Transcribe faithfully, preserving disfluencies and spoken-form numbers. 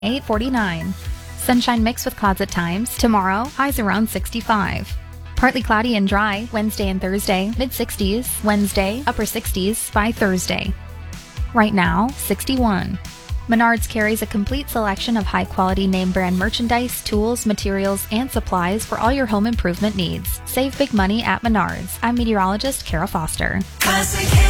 eight forty-nine. Sunshine mixed with clouds at times. Tomorrow, highs around sixty-five. Partly cloudy and dry Wednesday and Thursday, mid sixties. Wednesday, upper sixties by Thursday. Right now, sixty-one. Menards carries a complete selection of high-quality name-brand merchandise, tools, materials, and supplies for all your home improvement needs. Save big money at Menards. I'm meteorologist Kara Foster.